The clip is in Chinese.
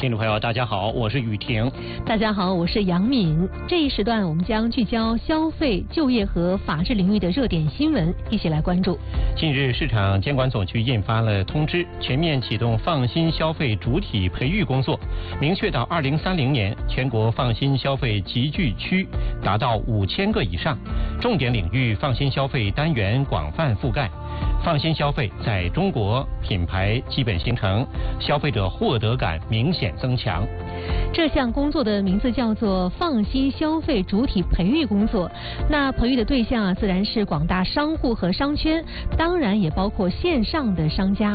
听众朋友，大家好，我是雨婷。 大家好，我是杨敏。这一时段我们将聚焦消费、就业和法治领域的热点新闻，一起来关注。 近日，市场监管总局印发了通知，全面启动放心消费主体培育工作，明确到2030年，全国放心消费集聚区达到5000个以上，重点领域放心消费单元广泛覆盖。放心消费在中国品牌基本形成，消费者获得感明显增强。 这项工作的名字叫做放心消费主体培育工作。那培育的对象自然是广大商户和商圈，当然也包括线上的商家。